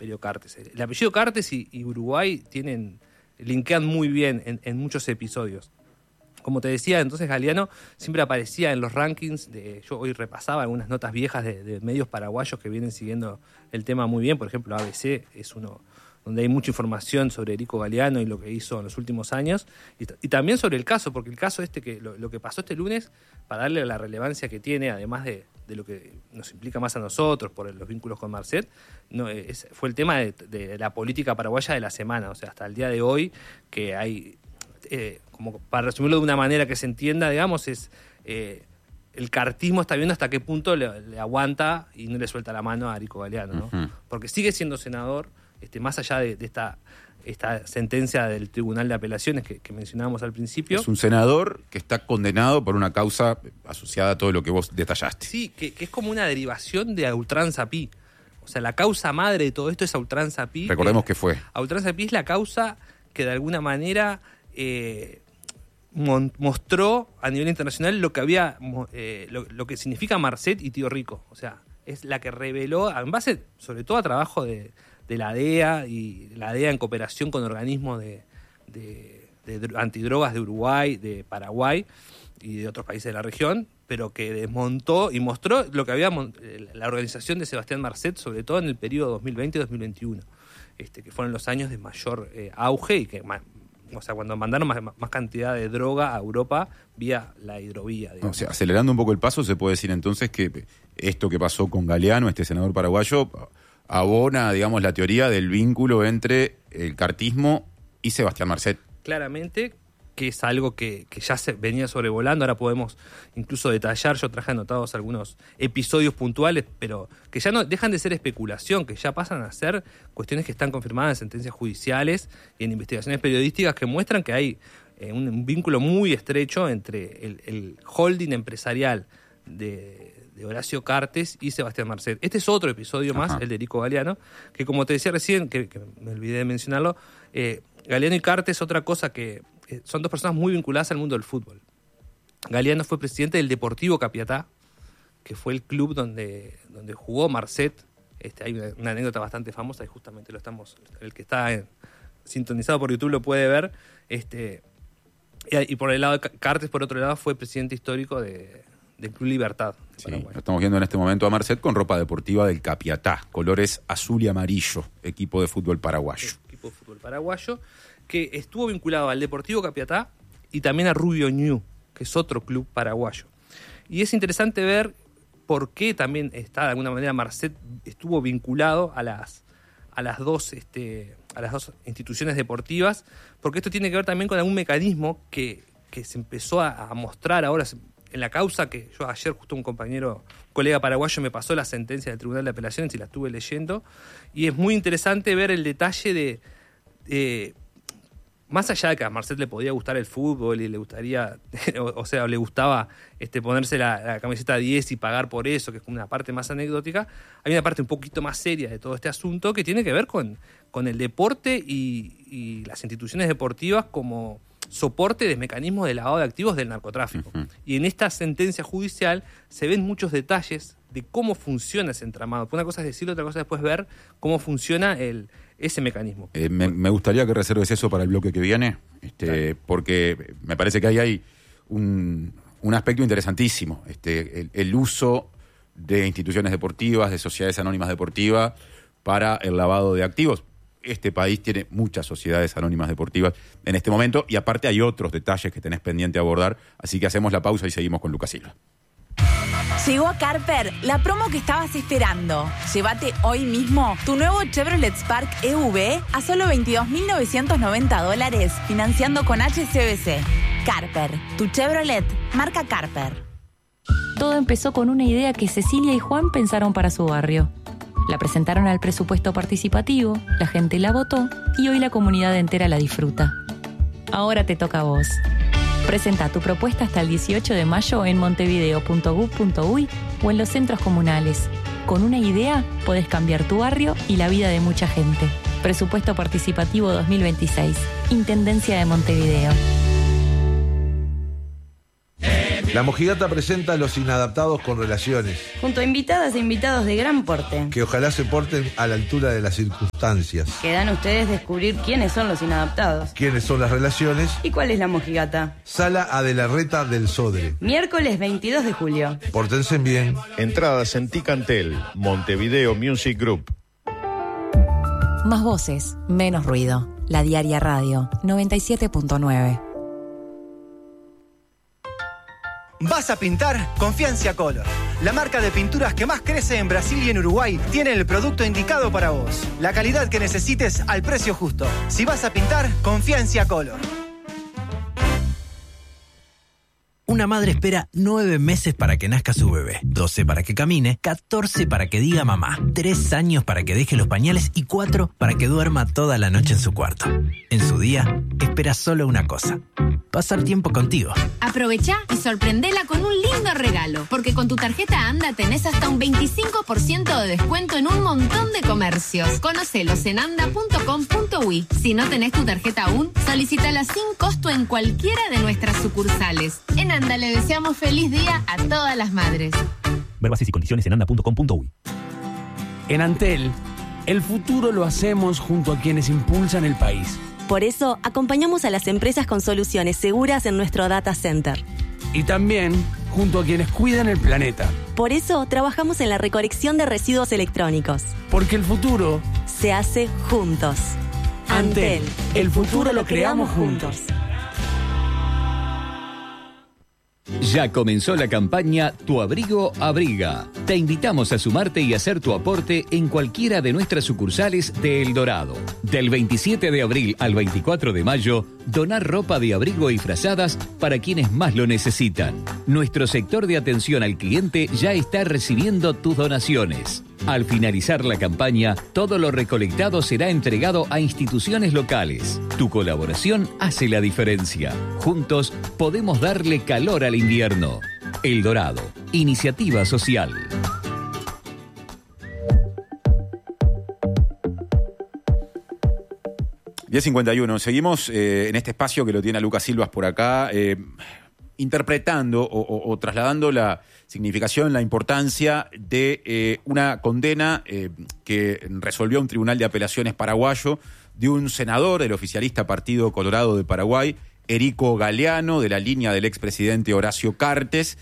Imperio Cartes. El apellido Cartes y Uruguay linkean muy bien en muchos episodios. Como te decía, entonces Galeano siempre aparecía en los rankings. Yo hoy repasaba algunas notas viejas de medios paraguayos que vienen siguiendo el tema muy bien. Por ejemplo, ABC es uno donde hay mucha información sobre Erico Galeano y lo que hizo en los últimos años. Y también sobre el caso, porque el caso que lo que pasó este lunes, para darle la relevancia que tiene, además de lo que nos implica más a nosotros por los vínculos con Marcet, fue el tema de la política paraguaya de la semana. O sea, hasta el día de hoy que hay... como para resumirlo de una manera que se entienda, digamos, el cartismo está viendo hasta qué punto le aguanta y no le suelta la mano a Erico Galeano, ¿no? Uh-huh. Porque sigue siendo senador, más allá de esta sentencia del Tribunal de Apelaciones que mencionábamos al principio. Es un senador que está condenado por una causa asociada a todo lo que vos detallaste. Sí, que es como una derivación de a ultranza pi. O sea, la causa madre de todo esto es a ultranza pi. Recordemos que fue. A ultranza pi es la causa que de alguna manera... mostró a nivel internacional lo que había lo que significa Marcet y Tío Rico. O sea, es la que reveló, en base sobre todo a trabajo de la DEA y la DEA en cooperación con organismos de antidrogas de Uruguay, de Paraguay y de otros países de la región, pero que desmontó y mostró lo que había la organización de Sebastián Marcet, sobre todo en el periodo 2020-2021, que fueron los años de mayor auge y que... O sea, cuando mandaron más cantidad de droga a Europa vía la hidrovía. O sea, acelerando un poco el paso, se puede decir entonces que esto que pasó con Galeano, este senador paraguayo, abona, digamos, la teoría del vínculo entre el cartismo y Sebastián Marcet. Claramente, que es algo que ya se venía sobrevolando. Ahora podemos incluso detallar. Yo traje anotados algunos episodios puntuales, pero que ya no dejan de ser especulación, que ya pasan a ser cuestiones que están confirmadas en sentencias judiciales y en investigaciones periodísticas que muestran que hay un vínculo muy estrecho entre el holding empresarial de Horacio Cartes y Sebastián Marcet. Este es otro episodio más, el de Erico Galeano, que como te decía recién, que me olvidé de mencionarlo, Galeano y Cartes, otra cosa que son dos personas muy vinculadas al mundo del fútbol. Galeano fue presidente del Deportivo Capiatá, que fue el club donde jugó Marcet. Hay una anécdota bastante famosa y justamente el que está sintonizado por YouTube lo puede ver. Y por el lado de Cartes, por otro lado, fue presidente histórico del Club Libertad. Sí, lo estamos viendo en este momento a Marcet con ropa deportiva del Capiatá, colores azul y amarillo, equipo de fútbol paraguayo. Equipo de fútbol paraguayo, que estuvo vinculado al Deportivo Capiatá y también a Rubio Ñu, que es otro club paraguayo. Y es interesante ver por qué también está, de alguna manera, Marcet estuvo vinculado a las dos instituciones deportivas, porque esto tiene que ver también con algún mecanismo que se empezó a mostrar ahora en la causa, que yo ayer justo un colega paraguayo me pasó la sentencia del Tribunal de Apelaciones y la estuve leyendo, y es muy interesante ver el detalle de más allá de que a Marcet le podía gustar el fútbol y le gustaría, le gustaba ponerse la camiseta 10 y pagar por eso, que es una parte más anecdótica, hay una parte un poquito más seria de todo este asunto que tiene que ver con el deporte y las instituciones deportivas como soporte de mecanismos de lavado de activos del narcotráfico. Uh-huh. Y en esta sentencia judicial se ven muchos detalles de cómo funciona ese entramado. Una cosa es decirlo, otra cosa es después ver cómo funciona ese mecanismo. Me gustaría que reserves eso para el bloque que viene, claro, porque me parece que ahí hay un aspecto interesantísimo, el uso de instituciones deportivas, de sociedades anónimas deportivas para el lavado de activos. Este país tiene muchas sociedades anónimas deportivas en este momento y aparte hay otros detalles que tenés pendiente abordar, así que hacemos la pausa y seguimos con Lucas Silva. Llegó a Carper la promo que estabas esperando. Llévate hoy mismo tu nuevo Chevrolet Spark EV a solo $22,990 financiando con HSBC. Carper, tu Chevrolet, marca Carper. Todo empezó con una idea que Cecilia y Juan pensaron para su barrio. La presentaron al presupuesto participativo, la gente la votó y hoy la comunidad entera la disfruta. Ahora te toca a vos. Presenta tu propuesta hasta el 18 de mayo en montevideo.gov.uy o en los centros comunales. Con una idea podés cambiar tu barrio y la vida de mucha gente. Presupuesto participativo 2026. Intendencia de Montevideo. La Mojigata presenta a Los Inadaptados con Relaciones, junto a invitadas e invitados de gran porte, que ojalá se porten a la altura de las circunstancias. Quedan ustedes descubrir quiénes son los inadaptados, ¿Quiénes son las relaciones? y cuál es la mojigata. Sala Adelarreta del Sodre. Miércoles 22 de julio. Pórtense bien. Entradas en Ticantel, Montevideo Music Group. Más voces, menos ruido. La Diaria Radio 97.9. ¿Vas a pintar? Confía en Ciacolor. La marca de pinturas que más crece en Brasil y en Uruguay tiene el producto indicado para vos. La calidad que necesites al precio justo. Si vas a pintar, confía en Ciacolor. Una madre espera 9 meses para que nazca su bebé, 12 para que camine, 14 para que diga mamá, 3 años para que deje los pañales y 4 para que duerma toda la noche en su cuarto. En su día, espera solo una cosa: pasar tiempo contigo. Aprovechá y sorprendela con un lindo regalo, porque con tu tarjeta ANDA tenés hasta un 25% de descuento en un montón de comercios. Conocelos en anda.com.uy. Si no tenés tu tarjeta aún, solicítala sin costo en cualquiera de nuestras sucursales. En ANDA le deseamos feliz día a todas las madres. Ver bases y condiciones en anda.com.uy. En Antel, el futuro lo hacemos junto a quienes impulsan el país. Por eso, acompañamos a las empresas con soluciones seguras en nuestro data center. Y también junto a quienes cuidan el planeta. Por eso, trabajamos en la recolección de residuos electrónicos. Porque el futuro se hace juntos. Antel, el futuro lo creamos juntos. Ya comenzó la campaña Tu Abrigo Abriga. Te invitamos a sumarte y hacer tu aporte en cualquiera de nuestras sucursales de El Dorado. Del 27 de abril al 24 de mayo, donar ropa de abrigo y frazadas para quienes más lo necesitan. Nuestro sector de atención al cliente ya está recibiendo tus donaciones. Al finalizar la campaña, todo lo recolectado será entregado a instituciones locales. Tu colaboración hace la diferencia. Juntos podemos darle calor al invierno. El Dorado, iniciativa social. ...10:51. Seguimos en este espacio que lo tiene a Lucas Silvas por acá... interpretando o trasladando la significación, la importancia de una condena que resolvió un tribunal de apelaciones paraguayo de un senador del oficialista Partido Colorado de Paraguay, Erico Galeano, de la línea del expresidente Horacio Cartes,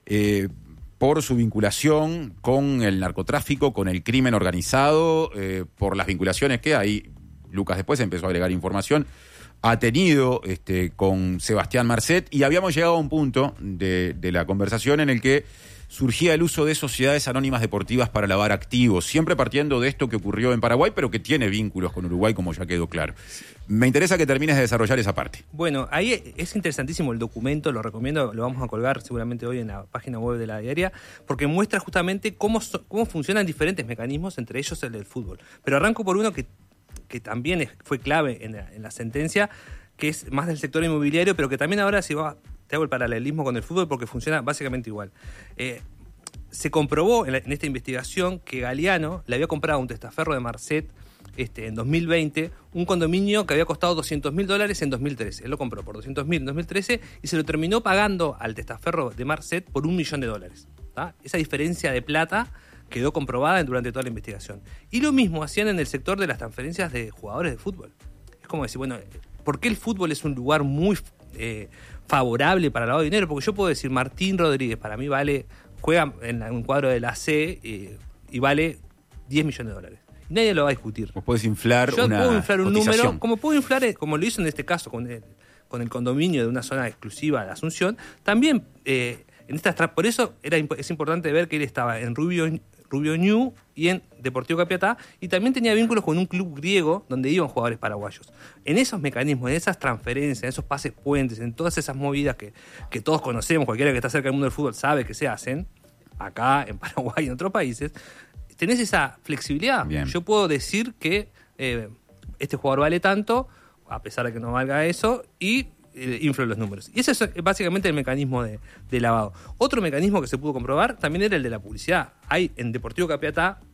por su vinculación con el narcotráfico, con el crimen organizado, por las vinculaciones que hay. Lucas después empezó a agregar información, ha tenido con Sebastián Marcet, y habíamos llegado a un punto de la conversación en el que surgía el uso de sociedades anónimas deportivas para lavar activos, siempre partiendo de esto que ocurrió en Paraguay, pero que tiene vínculos con Uruguay, como ya quedó claro. Me interesa que termines de desarrollar esa parte. Bueno, ahí es interesantísimo el documento, lo recomiendo, lo vamos a colgar seguramente hoy en la página web de la diaria, porque muestra justamente cómo funcionan diferentes mecanismos, entre ellos el del fútbol. Pero arranco por uno que también fue clave en la sentencia, que es más del sector inmobiliario, pero que también ahora te hago el paralelismo con el fútbol porque funciona básicamente igual. Se comprobó en esta investigación que Galeano le había comprado a un testaferro de Marcet en 2020 un condominio que había costado $200.000 en 2013. Él lo compró por $200.000 en 2013 y se lo terminó pagando al testaferro de Marcet por $1 millón. ¿Tá? Esa diferencia de plata quedó comprobada durante toda la investigación. Y lo mismo hacían en el sector de las transferencias de jugadores de fútbol. Es como decir, bueno, ¿por qué el fútbol es un lugar muy favorable para el lavado de dinero? Porque yo puedo decir, Martín Rodríguez para mí juega en un cuadro de la C y vale $10 millones. Y nadie lo va a discutir. Vos podés inflar yo una puedo inflar un cotización. número, como puedo inflar, como lo hizo en este caso con el condominio de una zona exclusiva de Asunción. También por eso es importante ver que él estaba en Rubio Ñu y en Deportivo Capiatá, y también tenía vínculos con un club griego donde iban jugadores paraguayos. En esos mecanismos, en esas transferencias, en esos pases puentes, en todas esas movidas que todos conocemos, cualquiera que está cerca del mundo del fútbol sabe que se hacen, acá, en Paraguay y en otros países, tenés esa flexibilidad. Bien. Yo puedo decir que este jugador vale tanto, a pesar de que no valga eso, y inflo los números. Y ese es básicamente el mecanismo de lavado. Otro mecanismo que se pudo comprobar también era el de la publicidad. Hay en Deportivo Capiatá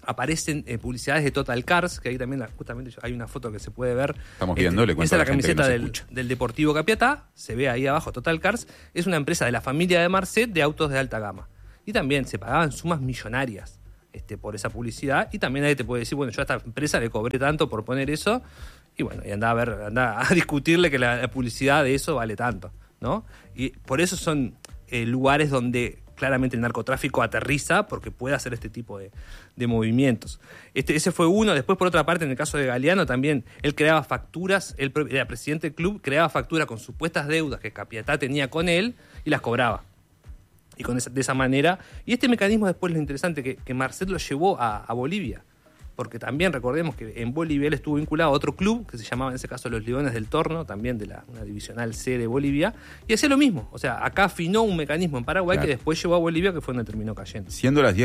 aparecen publicidades de Total Cars, que ahí también justamente hay una foto que se puede ver. Estamos viendo, le cuento esa a es la la gente camiseta del Deportivo Capiatá, se ve ahí abajo Total Cars, es una empresa de la familia de Marcet de autos de alta gama. Y también se pagaban sumas millonarias por esa publicidad, y también ahí te puede decir, bueno, yo a esta empresa le cobré tanto por poner eso, y bueno, y anda a discutirle que la publicidad de eso vale tanto, ¿no? Y por eso son lugares donde claramente el narcotráfico aterriza, porque puede hacer este tipo de movimientos. Ese fue uno. Después, por otra parte, en el caso de Galeano también, él creaba facturas, él era presidente del club, creaba facturas con supuestas deudas que Capiatá tenía con él y las cobraba. Y de esa manera. Y este mecanismo después lo interesante, que Marcet lo llevó a Bolivia. Porque también recordemos que en Bolivia él estuvo vinculado a otro club, que se llamaba en ese caso Los Leones del Torno, también de una divisional C de Bolivia, y hacía lo mismo. O sea, acá afinó un mecanismo en Paraguay, claro, que después llevó a Bolivia, que fue donde terminó cayendo. Siendo las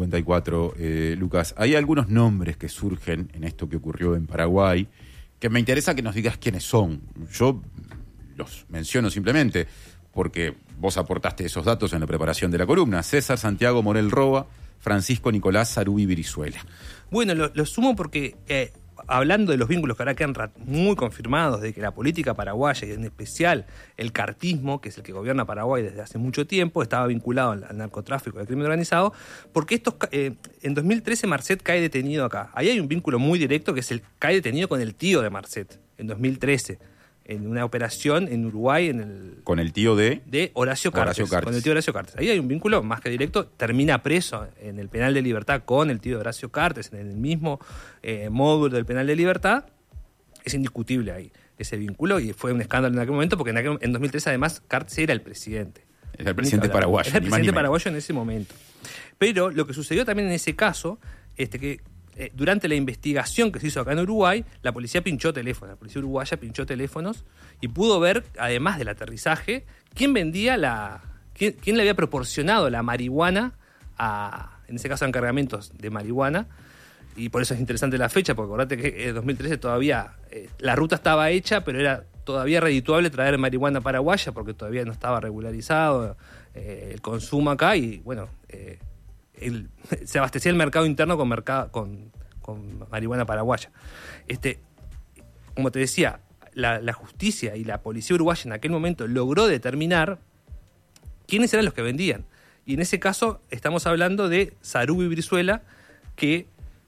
10:54, Lucas, hay algunos nombres que surgen en esto que ocurrió en Paraguay, que me interesa que nos digas quiénes son. Yo los menciono simplemente porque vos aportaste esos datos en la preparación de la columna. César Santiago Morel Roa, Francisco Nicolás Sarubi Brizuela. Bueno, lo sumo porque hablando de los vínculos que ahora quedan muy confirmados, de que la política paraguaya, y en especial el cartismo, que es el que gobierna Paraguay desde hace mucho tiempo, estaba vinculado al narcotráfico y al crimen organizado, porque en 2013 Marcet cae detenido acá. Ahí hay un vínculo muy directo, que es cae detenido con el tío de Marcet, en 2013. En una operación en Uruguay con el tío de Horacio Cartes. Con el tío de Horacio Cartes. Ahí hay un vínculo más que directo. Termina preso en el penal de Libertad con el tío de Horacio Cartes, en el mismo módulo del penal de Libertad. Es indiscutible ahí ese vínculo, y fue un escándalo en aquel momento, porque en 2013 además Cartes era el presidente. Era el presidente paraguayo. Era el presidente paraguayo en ese momento. Pero lo que sucedió también en ese caso, que durante la investigación que se hizo acá en Uruguay, la policía pinchó teléfonos, la policía uruguaya pinchó teléfonos y pudo ver, además del aterrizaje, quién vendía quién le había proporcionado la marihuana en ese caso, a encargamentos de marihuana. Y por eso es interesante la fecha, porque acordate que en 2013 todavía la ruta estaba hecha, pero era todavía redituable traer marihuana paraguaya, porque todavía no estaba regularizado el consumo acá, y bueno, se abastecía el mercado interno con marihuana paraguaya. Como te decía, la justicia y la policía uruguaya en aquel momento logró determinar quiénes eran los que vendían. Y en ese caso estamos hablando de Sarubi Brizuela, que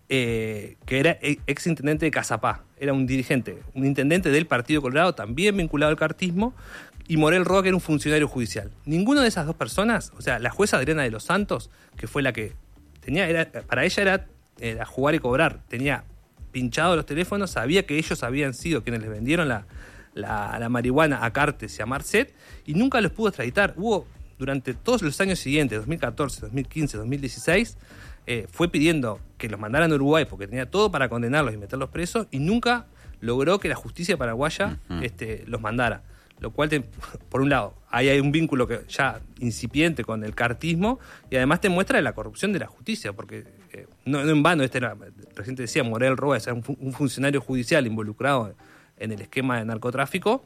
era ex intendente de Cazapá. Era un intendente del Partido Colorado, también vinculado al cartismo, y Morel Roa, que era un funcionario judicial. Ninguna de esas dos personas, o sea, la jueza Adriana de los Santos, que fue la que para ella era jugar y cobrar, tenía pinchado los teléfonos, sabía que ellos habían sido quienes les vendieron la marihuana a Cartes y a Marcet, y nunca los pudo extraditar. Hubo, durante todos los años siguientes, 2014, 2015, 2016, fue pidiendo que los mandaran a Uruguay porque tenía todo para condenarlos y meterlos presos, y nunca logró que la justicia paraguaya los mandara. Lo cual, por un lado, ahí hay un vínculo que ya incipiente con el cartismo, y además te muestra la corrupción de la justicia, porque no en vano, recién te decía, Morel Roa, es un funcionario judicial involucrado en el esquema de narcotráfico,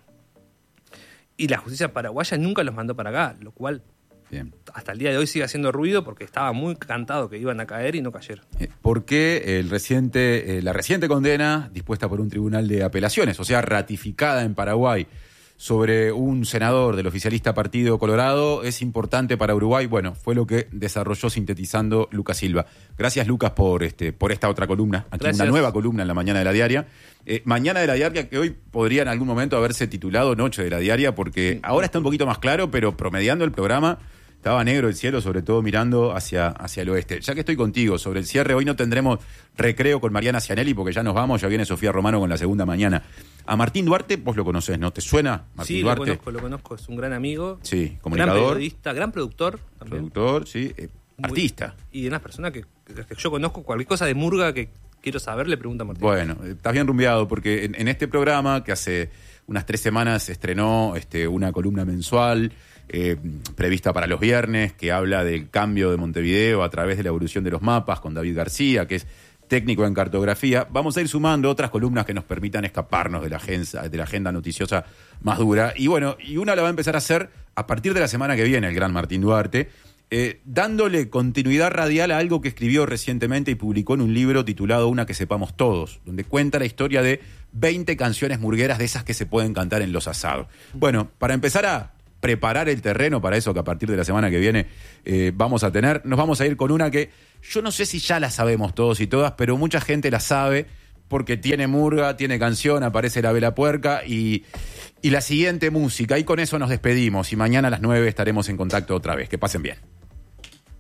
y la justicia paraguaya nunca los mandó para acá, lo cual bien, hasta el día de hoy sigue haciendo ruido, porque estaba muy cantado que iban a caer y no cayeron. ¿Por qué la reciente condena dispuesta por un tribunal de apelaciones, o sea, ratificada en Paraguay, sobre un senador del oficialista Partido Colorado es importante para Uruguay? Bueno, fue lo que desarrolló sintetizando Lucas Silva. Gracias, Lucas, por esta otra columna, aquí una nueva columna en la Mañana de la Diaria. Mañana de la Diaria, que hoy podría en algún momento haberse titulado Noche de la Diaria, porque ahora está un poquito más claro, pero promediando el programa estaba negro el cielo, sobre todo mirando hacia el oeste. Ya que estoy contigo sobre el cierre, hoy no tendremos recreo con Mariana Cianelli, porque ya nos vamos, ya viene Sofía Romano con la segunda mañana. A Martín Duarte, vos lo conocés, ¿no? ¿Te suena Martín Duarte? Sí, lo conozco, es un gran amigo. Sí, comunicador. Gran periodista, gran productor también. Productor, sí, artista. Y una persona que yo conozco, cualquier cosa de murga que quiero saber, le pregunto a Martín. Bueno, estás bien rumbeado, porque en este programa, que hace unas 3 semanas se estrenó una columna mensual, prevista para los viernes, que habla del cambio de Montevideo a través de la evolución de los mapas, con David García, que es técnico en cartografía. Vamos a ir sumando otras columnas que nos permitan escaparnos de la agenda noticiosa más dura. Y bueno, una la va a empezar a hacer a partir de la semana que viene el gran Martín Duarte, dándole continuidad radial a algo que escribió recientemente y publicó en un libro titulado Una que sepamos todos, donde cuenta la historia de 20 canciones murgueras de esas que se pueden cantar en los asados. Bueno, para empezar a preparar el terreno para eso que a partir de la semana que viene vamos a tener, nos vamos a ir con una que yo no sé si ya la sabemos todos y todas, pero mucha gente la sabe porque tiene murga, tiene canción, aparece la vela puerca y la siguiente música. Y con eso nos despedimos y mañana a las 9 estaremos en contacto otra vez. Que pasen bien.